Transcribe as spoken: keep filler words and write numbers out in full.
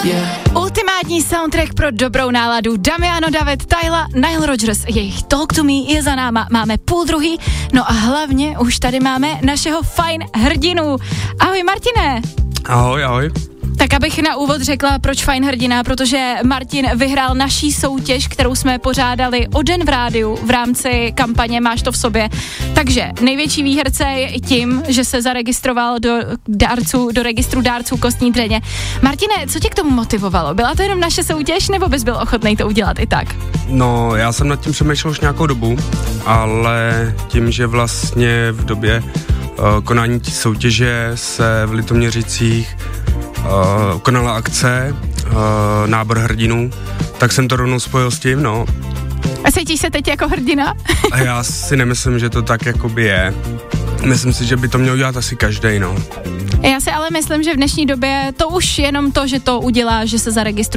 Yeah. Ultimátní soundtrack pro dobrou náladu. Damiano David, Tyla, Nile Rodgers, jejich Talk to Me je za náma. Máme půl druhý, no a hlavně už tady máme našeho fajn hrdinu. Ahoj Martine. Ahoj, ahoj. Tak abych na úvod řekla, proč fajn hrdina, protože Martin vyhrál naší soutěž, kterou jsme pořádali o den v rádiu v rámci kampaně Máš to v sobě. Takže největší výherce je i tím, že se zaregistroval do dárců, do registru dárců kostní dřeně. Martine, co tě k tomu motivovalo? Byla to jenom naše soutěž, nebo bys byl ochotný to udělat i tak? No, já jsem nad tím přemýšlel už nějakou dobu, ale tím, že vlastně v době uh, konání tí soutěže se v Litoměřicích Uh, konala akce, uh, nábor hrdinů, tak jsem to rovnou spojil s tím, no. A cítíš se teď jako hrdina? A já si nemyslím, že to tak jakoby je. Myslím si, že by to měl dělat asi každej, no. Já si ale myslím, že v dnešní době to už jenom to, že to udělá, že se zaregistruje